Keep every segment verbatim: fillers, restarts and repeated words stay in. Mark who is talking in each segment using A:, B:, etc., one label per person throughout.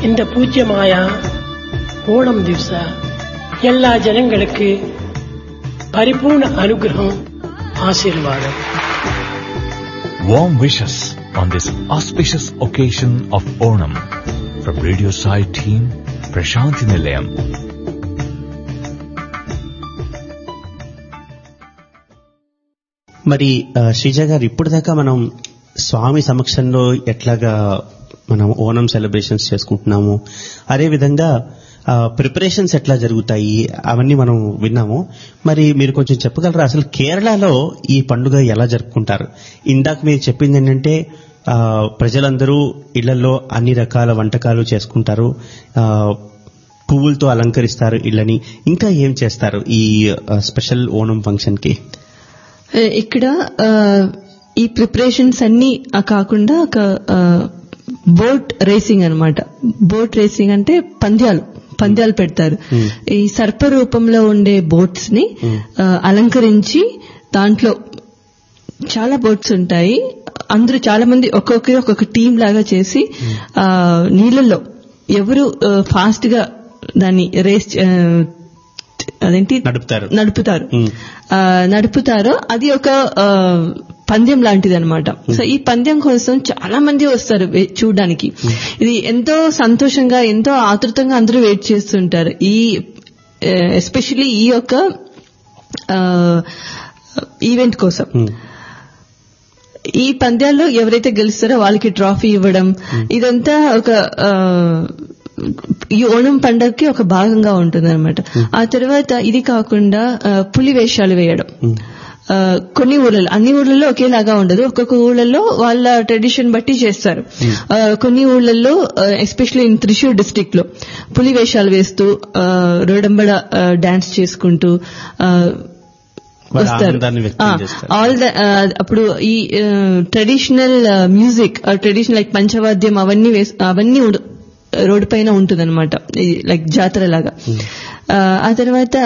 A: இந்த பூஜ்யமாய ஓணம் திவச எல்லா ஜனங்களுக்கு பரிபூர்ண அனுகிரகம் ஆசீர்வாதம்.
B: Warm wishes on this auspicious occasion of Onam from Radio Sai team, Prashanthi Nilayam.
C: మరి శ్రీజ గారు, ఇప్పుడు దాకా మనం స్వామి సమక్షంలో ఎట్లాగా మనం ఓనం సెలబ్రేషన్స్ చేసుకుంటున్నాము, అదేవిధంగా ప్రిపరేషన్స్ ఎట్లా జరుగుతాయి అవన్నీ మనం విన్నాము. మరి మీరు కొంచెం చెప్పగలరా, అసలు కేరళలో ఈ పండుగ ఎలా జరుపుకుంటారు? ఇందాక మీరు చెప్పింది ఏంటంటే ప్రజలందరూ ఇళ్లలో అన్ని రకాల వంటకాలు చేసుకుంటారు, పువ్వులతో అలంకరిస్తారు ఇళ్ళని. ఇంకా ఏం చేస్తారు ఈ స్పెషల్ ఓనం ఫంక్షన్ కి?
D: ఇక్కడ ఈ ప్రిపరేషన్స్ అన్ని కాకుండా ఒక బోట్ రేసింగ్ అన్నమాట. బోట్ రేసింగ్ అంటే పంద్యాలు పంద్యాలు పెడతారు. ఈ సర్ప రూపంలో ఉండే బోట్స్ ని అలంకరించి, దాంట్లో చాలా బోట్స్ ఉంటాయి, అందరూ చాలా మంది ఒక్కొక్కరు ఒక్కొక్క టీం లాగా చేసి ఆ నీళ్ళల్లో ఎవరు ఫాస్ట్ గా దాన్ని రేస్ అదేంటి నడుపుతారు నడుపుతారు నడుపుతారో అది ఒక పందెం లాంటిది అనమాట. సో ఈ పందెం కోసం చాలా మంది వస్తారు చూడడానికి. ఇది ఎంతో సంతోషంగా ఎంతో ఆతృతంగా అందరూ వెయిట్ చేస్తుంటారు. ఈ ఎస్పెషల్లీ ఈ యొక్క ఈవెంట్ కోసం. ఈ పంద్యాల్లో ఎవరైతే గెలుస్తారో వాళ్ళకి ట్రాఫీ ఇవ్వడం, ఇదంతా ఒక ఈ ఓణం పండుగకి ఒక భాగంగా ఉంటుంది అనమాట. ఆ తర్వాత ఇది కాకుండా పులి వేషాలు వేయడం కొన్ని ఊళ్ళలో, అన్ని ఊళ్ళల్లో ఒకేలాగా ఉండదు, ఒక్కొక్క ఊళ్ళల్లో వాళ్ళ ట్రెడిషన్ బట్టి చేస్తారు. కొన్ని ఊళ్ళల్లో ఎస్పెషల్లీ ఇన్ త్రిశూర్ డిస్ట్రిక్ట్ లో పులి వేషాలు వేస్తూ రోడంబడ డాన్స్ చేసుకుంటూ వస్తారు. ఆల్ ద అప్పుడు ఈ ట్రెడిషనల్ మ్యూజిక్, ట్రెడిషనల్ లైక్ పంచవాద్యం అవన్నీ అవన్నీ రోడ్డు పైన ఉంటుందన్నమాట, లైక్ జాతర లాగా. ఆ తర్వాత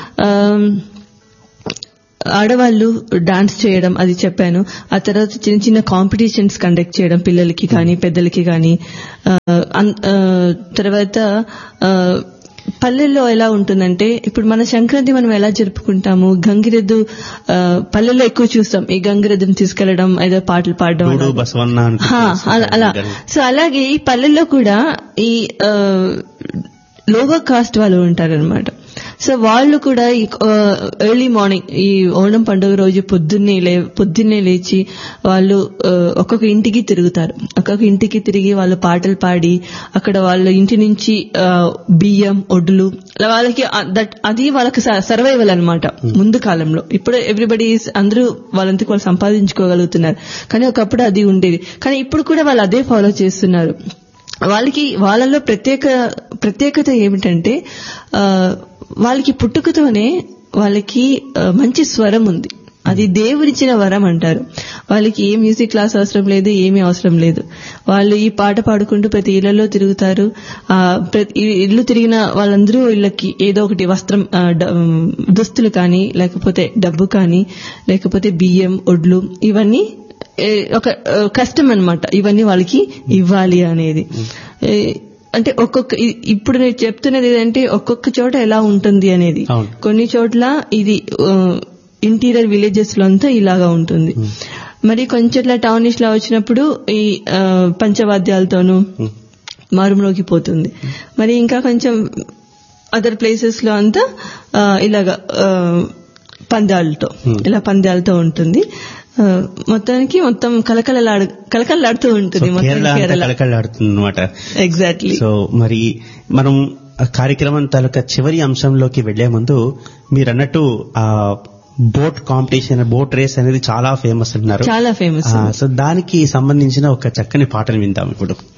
D: ఆడవాళ్లు డాన్స్ చేయడం అది చెప్పాను. ఆ తర్వాత చిన్న చిన్న కాంపిటీషన్స్ కండక్ట్ చేయడం పిల్లలకి కానీ పెద్దలకి కానీ. తర్వాత పల్లెల్లో ఎలా ఉంటుందంటే, ఇప్పుడు మన సంక్రాంతి మనం ఎలా జరుపుకుంటాము, గంగిరెద్దు పల్లెల్లో ఎక్కువ చూస్తాం, ఈ గంగిరెద్దును తీసుకెళ్లడం, ఏదో పాటలు పాడడం అలా. సో అలాగే ఈ పల్లెల్లో కూడా ఈ లోవర్ కాస్ట్ వాళ్ళు ఉంటారనమాట. సో వాళ్ళు కూడా ఈ ఎర్లీ మార్నింగ్ ఈ ఓణం పండుగ రోజు పొద్దున్నే లే పొద్దున్నే లేచి వాళ్ళు ఒక్కొక్క ఇంటికి తిరుగుతారు. ఒక్కొక్క ఇంటికి తిరిగి వాళ్ళు పాటలు పాడి అక్కడ వాళ్ళ ఇంటి నుంచి బియ్యం ఒడ్లు వాళ్ళకి దట్ అది వాళ్ళకి సర్వైవల్ అనమాట ముందు కాలంలో. ఇప్పుడు ఎవ్రీబడి అందరూ వాళ్ళంతకు వాళ్ళు సంపాదించుకోగలుగుతున్నారు, కానీ ఒకప్పుడు అది ఉండేది. కానీ ఇప్పుడు కూడా వాళ్ళు అదే ఫాలో చేస్తున్నారు. వాళ్ళకి వాళ్ళలో ప్రత్యేక ప్రత్యేకత ఏమిటంటే వాళ్ళకి పుట్టుకతోనే వాళ్ళకి మంచి స్వరం ఉంది, అది దేవుడిచ్చిన వరం అంటారు. వాళ్ళకి ఏ మ్యూజిక్ క్లాస్ అవసరం లేదు, ఏమీ అవసరం లేదు. వాళ్ళు ఈ పాట పాడుకుంటూ ప్రతి ఇళ్లలో తిరుగుతారు. ఆ ఇల్లు తిరిగిన వాళ్ళందరూ ఇళ్ళకి ఏదో ఒకటి వస్త్రం, దుస్తులు కానీ, లేకపోతే డబ్బు కానీ, లేకపోతే బియ్యం ఒడ్లు, ఇవన్నీ ఒక కష్టం అన్నమాట. ఇవన్నీ వాళ్ళకి ఇవ్వాలి అనేది. అంటే ఒక్కొక్క ఇప్పుడు నేను చెప్తున్నది ఏంటంటే ఒక్కొక్క చోట ఎలా ఉంటుంది అనేది. కొన్ని చోట్ల ఇది ఇంటీరియర్ విలేజెస్ లో అంతా ఇలాగా ఉంటుంది. మరి కొంచెం టౌనిష్ లో వచ్చినప్పుడు ఈ పంచవాద్యాలతోనూ మారుమ్రోగిపోతుంది. మరి ఇంకా కొంచెం అదర్ ప్లేసెస్ లో అంతా ఇలాగా పందాలతో ఇలా పందాలతో ఉంటుంది. మొత్తానికి మొత్తం కలకలలాడు కలకలలాడుతూ ఉంటుంది
C: కలకలలాడుతుంది అనమాట.
D: ఎగ్జాక్ట్లీ.
C: సో మరి మనం కార్యక్రమం తాలూకా చివరి అంశంలోకి వెళ్లే ముందు మీరు అన్నట్టు ఆ బోట్ కాంపిటీషన్, బోట్ రేస్ అనేది చాలా ఫేమస్ అంటున్నారు.
D: చాలా ఫేమస్.
C: సో దానికి సంబంధించిన ఒక చక్కని పాటను విందాం ఇప్పుడు.